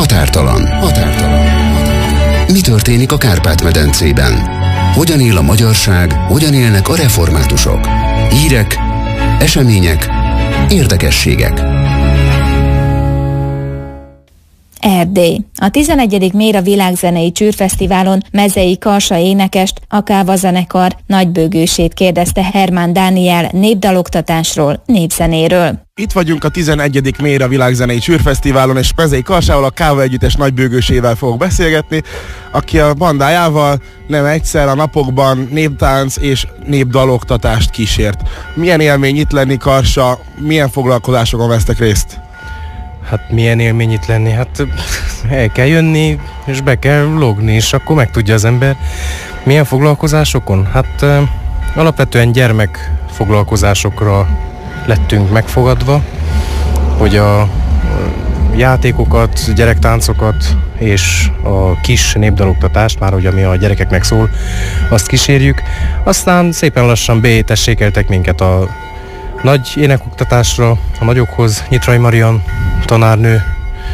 Határtalan. Mi történik a Kárpát-medencében? Hogyan él a magyarság, hogyan élnek a reformátusok? Hírek, események, érdekességek. Erdély. A 11. Méra világzenei csűrfesztiválon Mezei Karsa énekest, a Káva zenekar nagybőgősét kérdezte Hermán Dániel népdaloktatásról, népzenéről. Itt vagyunk a 11. Méra világzenei csűrfesztiválon, és Mezei Karsával, a Káva együttes nagybőgősével fogok beszélgetni, aki a bandájával nem egyszer a napokban néptánc és népdaloktatást kísért. Milyen élmény itt lenni, Karsa? Milyen foglalkozásokon vesztek részt? Hát milyen élmény itt lenni? Hát el kell jönni, és be kell logni, és akkor megtudja az ember. Milyen foglalkozásokon? Hát alapvetően gyermekfoglalkozásokra lettünk megfogadva, hogy a játékokat, gyerektáncokat és a kis népdaloktatást, már hogy ami a gyerekeknek szól, azt kísérjük. Aztán szépen lassan beétessékeltek minket a nagy énekoktatásra, a nagyokhoz. Nyitrai Marian tanárnő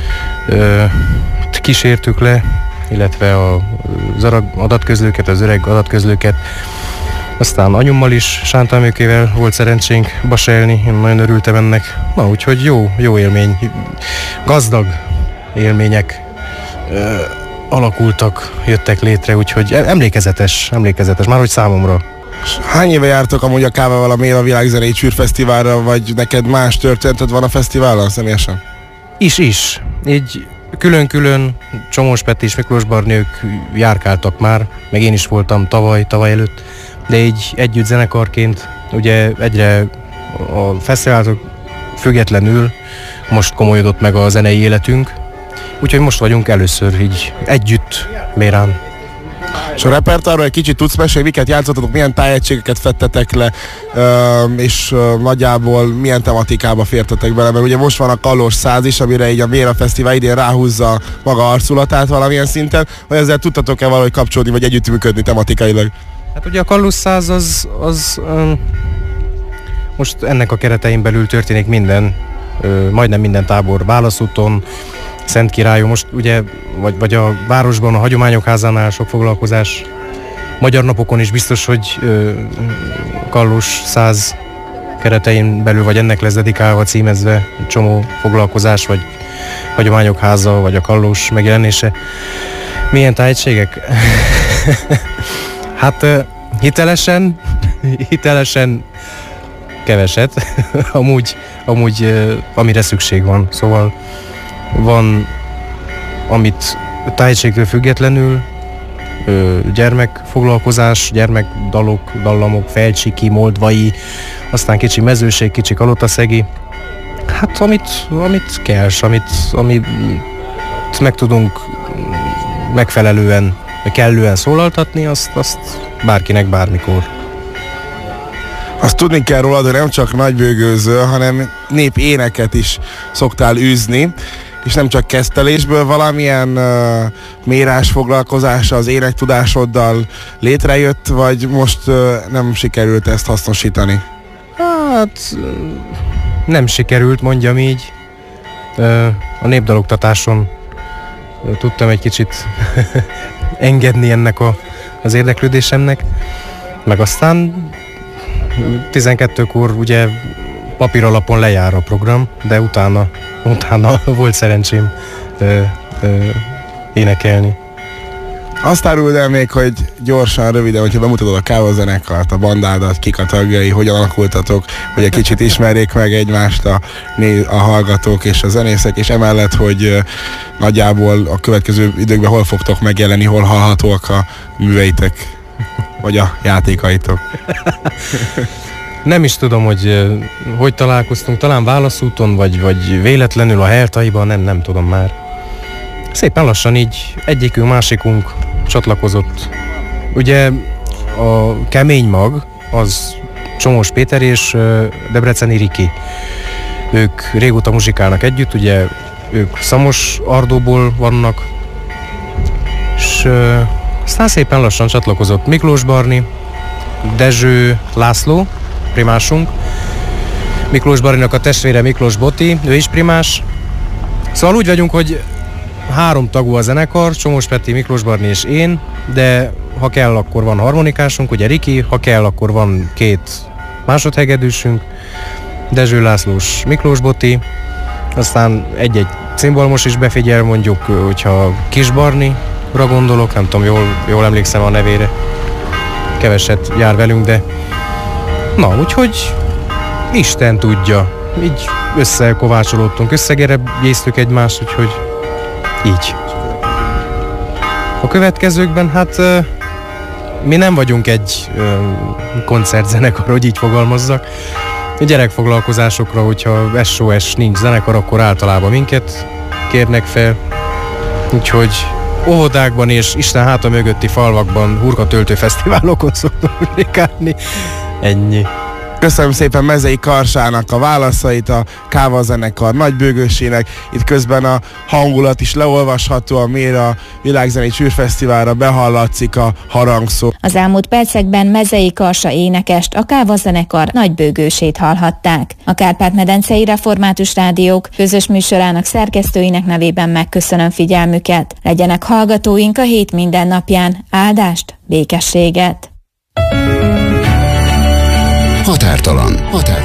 kísértük le, illetve az adatközlőket, az öreg adatközlőket. Aztán anyummal is, Sántalmőkével volt szerencsénk baselni, én nagyon örültem ennek. Na, úgyhogy jó élmény, gazdag élmények alakultak, jöttek létre, úgyhogy emlékezetes, már hogy számomra. Hány éve jártok amúgy a Kávával a Méra világzenei csűrfesztiválra, vagy neked más történeted van a fesztiválon személyesen? Is. Így külön-külön Csomós Peti és Miklós Barnők járkáltak már, meg én is voltam tavaly előtt, de így együtt zenekarként ugye egyre a fesztiváltól függetlenül most komolyodott meg a zenei életünk, úgyhogy most vagyunk először így együtt Mérán. És a repertoárról egy kicsit tudsz mesélni, miket játszottatok, milyen tájegységeket fettetek le, és nagyjából milyen tematikába fértetek bele, mert ugye most van a Kallós 100 is, amire így a Méra Fesztivál idén ráhúzza maga arculatát valamilyen szinten, hogy ezzel tudtatok-e valahogy kapcsolódni, vagy együttműködni tematikailag? Hát ugye a Kallós 100 az most ennek a keretein belül történik minden, majdnem minden tábor, Válaszúton, Szentkirályon, most ugye, vagy a városban, a Hagyományok Házánál sok foglalkozás. Magyar napokon is biztos, hogy Kallós 100 keretein belül, vagy ennek lesz dedikálva, címezve csomó foglalkozás, vagy Hagyományok Háza, vagy a Kallós megjelenése. Milyen tájegységek? Hát hitelesen keveset, amúgy amire szükség van, szóval van, amit tájegységtől függetlenül, gyermekfoglalkozás, gyermekdalok, dallamok, felcsiki, moldvai, aztán kicsi mezőség, kicsi kalotaszegi. Hát amit kell, amit meg tudunk megfelelően, kellően szólaltatni, azt bárkinek bármikor. Azt tudni kell rólad, hogy nem csak nagybőgőző, hanem népéneket is szoktál űzni, és nem csak kezdtelésből, valamilyen mérás foglalkozása az énektudásoddal létrejött, vagy most nem sikerült ezt hasznosítani? Hát nem sikerült, mondjam így. A népdaloktatáson tudtam egy kicsit engedni ennek az érdeklődésemnek, meg aztán 12-kor ugye papíralapon lejár a program, de utána volt szerencsém énekelni. Azt áruld el még, hogy gyorsan, röviden, hogyha bemutatod a Káva zenekart, a bandádat, kik a tagjai, hogyan alakultatok, hogy egy kicsit ismerjék meg egymást a hallgatók és a zenészek, és emellett, hogy nagyjából a következő időkben hol fogtok megjelenni, hol hallhatóak a műveitek, vagy a játékaitok. Nem is tudom, hogy találkoztunk, talán Válaszúton, vagy véletlenül a Heltaiban, nem tudom már. Szépen lassan így egyikünk, másikunk csatlakozott. Ugye a Kemény Mag, az Csomós Péter és Debreceni Riki. Ők régóta muzsikálnak együtt, ugye ők Szamosardóból vannak, és aztán szépen lassan csatlakozott Miklós Barni, Dezső László, primásunk, Miklós Barninak a testvére Miklós Boti, ő is primás. Szóval úgy vagyunk, hogy 3 tagú a zenekar, Csomós Peti, Miklós Barni és én, de ha kell, akkor van harmonikásunk, ugye Riki, ha kell, akkor van 2 másodhegedűsünk, Dezső Lászlós, Miklós Boti, aztán egy-egy cimbalmos is befigyel, mondjuk, hogyha Kis Barnira gondolok, nem tudom, jól emlékszem a nevére, keveset jár velünk, de na, úgyhogy Isten tudja, így összekovácsolódtunk, összegerebjéztük egymást, úgyhogy így. A következőkben, hát mi nem vagyunk egy koncertzenekar, hogy így fogalmazzak. A gyerekfoglalkozásokra, hogyha SOS nincs zenekar, akkor általában minket kérnek fel. Úgyhogy óvodákban és Isten háta mögötti falvakban hurkatöltő fesztiválokon szoktunk muzsikálni. Ennyi. Köszönöm szépen Mezei Karsának a válaszait, a Káva zenekar nagybőgősének. Itt közben a hangulat is leolvasható, a Méra Világzenei Csűrfesztiválra behallatszik a harangszó. Az elmúlt percekben Mezei Karsa énekest, a Káva zenekar nagybőgősét hallhatták. A Kárpát-medencei Református Rádiók közös műsorának szerkesztőinek nevében megköszönöm figyelmüket. Legyenek hallgatóink a hét minden napján. Áldást, békességet! Határtalan.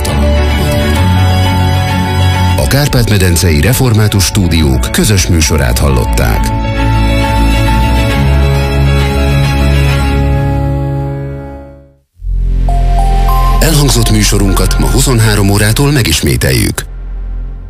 A Kárpát-medencei Református Stúdiók közös műsorát hallották. Elhangzott műsorunkat ma 23 órától megismételjük.